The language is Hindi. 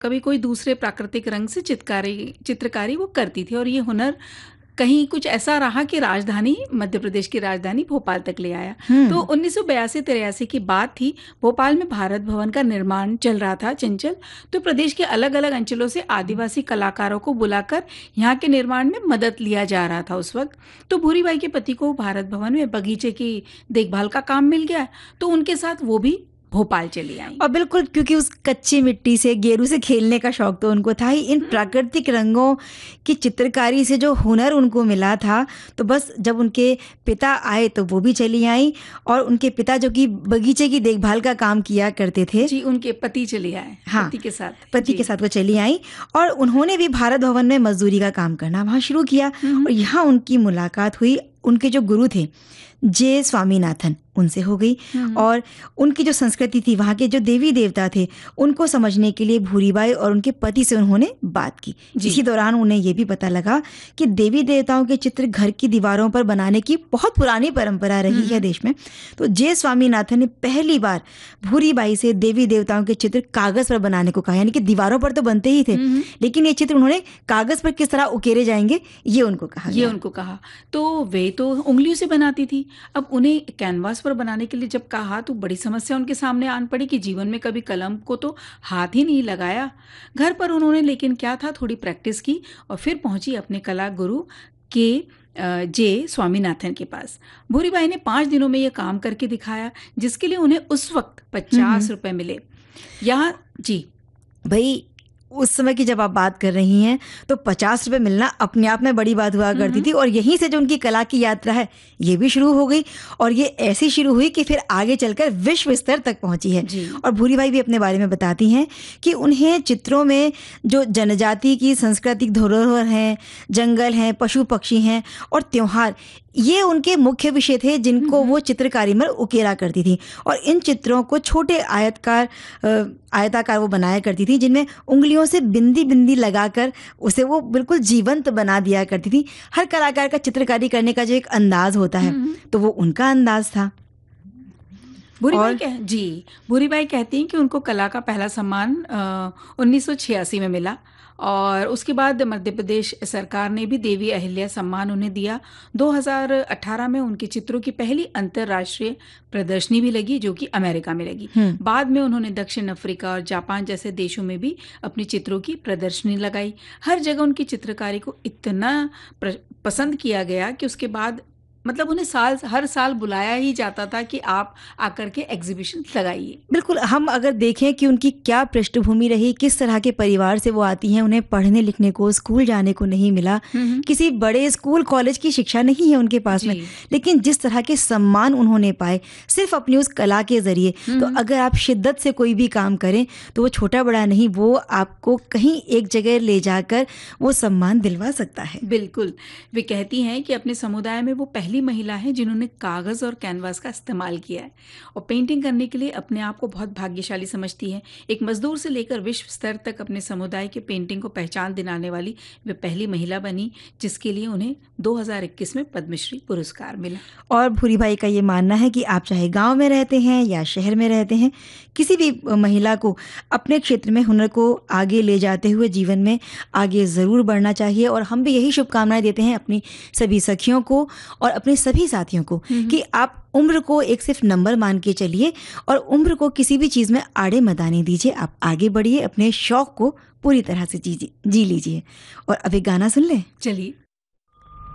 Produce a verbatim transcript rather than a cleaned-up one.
कभी कोई दूसरे प्राकृतिक रंग से चित्रकारी चित्रकारी वो करती थी और ये हुनर कहीं कुछ ऐसा रहा कि राजधानी मध्य प्रदेश की राजधानी भोपाल तक ले आया। तो हम्म। उन्नीस सौ बयासी तिरासी की बात थी। भोपाल में भारत भवन का निर्माण चल रहा था चंचल। तो प्रदेश के अलग अलग अंचलों से आदिवासी कलाकारों को बुलाकर यहाँ के निर्माण में मदद लिया जा रहा था उस वक्त। तो भूरीबाई के पति को भारत भवन में बगीचे की देखभाल का काम मिल गया, तो उनके साथ वो भी भोपाल चली आई। और बिल्कुल, क्योंकि उस कच्ची मिट्टी से, गेरू से खेलने का शौक तो उनको था ही। इन प्राकृतिक रंगों की चित्रकारी से जो हुनर उनको मिला था, तो बस जब उनके पिता आए तो वो भी चली आई। और उनके पिता जो कि बगीचे की देखभाल का काम किया करते थे, जी, उनके पति चले आए। हाँ, पति के साथ पति के साथ वो चली आई और उन्होंने भी भारत भवन में मजदूरी का काम करना वहाँ शुरू किया। और यहाँ उनकी मुलाकात हुई उनके जो गुरु थे जे स्वामीनाथन, उनसे हो गई। और उनकी जो संस्कृति थी, वहाँ के जो देवी देवता थे, उनको समझने के लिए भूरीबाई और उनके पति से उन्होंने बात की। इसी दौरान उन्हें ये भी पता लगा कि देवी देवताओं के चित्र घर की दीवारों पर बनाने की बहुत पुरानी परंपरा रही है देश में। तो जे स्वामीनाथन ने पहली बार भूरीबाई से देवी देवताओं के चित्र कागज पर बनाने को कहा। यानी कि दीवारों पर तो बनते ही थे, लेकिन ये चित्र उन्होंने कागज पर किस तरह उकेरे जाएंगे, ये उनको कहा ये उनको कहा तो वे तो उंगलियों से बनाती थी। अब उन्हें कैनवास पर बनाने के लिए जब कहा तो बड़ी समस्या उनके सामने आन पड़ी कि जीवन में कभी कलम को तो हाथ ही नहीं लगाया। घर पर उन्होंने लेकिन क्या था, थोड़ी प्रैक्टिस की और फिर पहुंची अपने कला गुरु के जे स्वामीनाथन के पास। भूरीबाई ने पाँच दिनों में ये काम करके दिखाया, जिसके लिए उन्हें उस वक्त पचास रुपए मिले। यहाँ जी भाई, उस समय की जब आप बात कर रही हैं तो पचास रुपए मिलना अपने आप में बड़ी बात हुआ करती थी। और यहीं से जो उनकी कला की यात्रा है ये भी शुरू हो गई, और ये ऐसी शुरू हुई कि फिर आगे चलकर विश्व स्तर तक पहुंची है। और भूरीबाई भी अपने बारे में बताती हैं कि उन्हें चित्रों में जो जनजाति की सांस्कृतिक धरोहर हैं, जंगल हैं, पशु पक्षी हैं और त्योहार, ये उनके मुख्य विषय थे जिनको वो चित्रकारी में उकेरा करती थी। और इन चित्रों को छोटे आयतकार आयताकार वो बनाया करती थी, जिनमें उंगलियों से बिंदी बिंदी लगाकर उसे वो बिल्कुल जीवंत बना दिया करती थी। हर कलाकार का चित्रकारी करने का जो एक अंदाज होता है, तो वो उनका अंदाज था। भूरीबाई कह जी भूरीबाई कहती हैं कि उनको कला का पहला सम्मान उन्नीस सौ छियासी में मिला और उसके बाद मध्य प्रदेश सरकार ने भी देवी अहिल्या सम्मान उन्हें दिया। दो हज़ार अठारह में उनके चित्रों की पहली अंतर्राष्ट्रीय प्रदर्शनी भी लगी, जो कि अमेरिका में लगी। बाद में उन्होंने दक्षिण अफ्रीका और जापान जैसे देशों में भी अपनी चित्रों की प्रदर्शनी लगाई। हर जगह उनकी चित्रकारी को इतना पसंद किया गया कि उसके बाद मतलब उन्हें साल हर साल बुलाया ही जाता था कि आप आकर के एग्जीबिशन लगाइए। बिल्कुल, हम अगर देखें कि उनकी क्या पृष्ठभूमि रही, किस तरह के परिवार से वो आती हैं, उन्हें पढ़ने लिखने को, स्कूल जाने को नहीं मिला, किसी बड़े स्कूल कॉलेज की शिक्षा नहीं है उनके पास में, लेकिन जिस तरह के सम्मान उन्होंने पाए सिर्फ अपनी उस कला के जरिए, तो अगर आप शिद्दत से कोई भी काम करें तो वो छोटा बड़ा नहीं, वो आपको कहीं एक जगह ले जाकर वो सम्मान दिलवा सकता है। बिल्कुल, वे कहती हैं कि अपने समुदाय में वो पहली महिला है जिन्होंने कागज और कैनवास का इस्तेमाल किया है और पेंटिंग करने के लिए अपने आप को बहुत भाग्यशाली समझती है। एक मजदूर से लेकर विश्व स्तर तक अपने समुदाय के पेंटिंग को पहचान दिलाने वाली वे पहली महिला बनी, जिसके लिए उन्हें दो हज़ार इक्कीस में पद्मश्री पुरस्कार मिला। और भूरीबाई का ये मानना है कि आप चाहे गांव में रहते हैं या शहर में रहते हैं, किसी भी महिला को अपने क्षेत्र में हुनर को आगे ले जाते हुए जीवन में आगे ज़रूर बढ़ना चाहिए। और हम भी यही शुभकामनाएं देते हैं अपनी सभी सखियों को और अपने सभी साथियों को कि आप उम्र को एक सिर्फ नंबर मान के चलिए और उम्र को किसी भी चीज़ में आड़े मत आने दीजिए। आप आगे बढ़िए, अपने शौक को पूरी तरह से जी जी लीजिए। और अब एक गाना सुन लें। चलिए।